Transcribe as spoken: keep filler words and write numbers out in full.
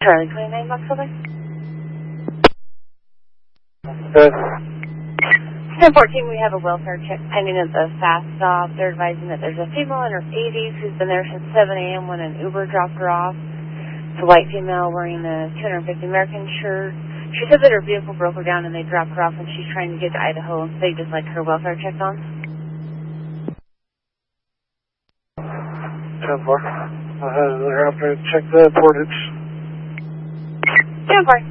Charlie twenty-nine, Box Silver. Good. ten fourteen, we have a welfare check pending at the fast stop. They're advising that there's a female in her eighties who's been there since seven A M when an Uber dropped her off. It's a white female wearing a two hundred fifty American shirt. She said that her vehicle broke her down and they dropped her off when she's trying to get to Idaho. So they just like her welfare checked on. ten four. Uh, they're up to check the portage. ten four.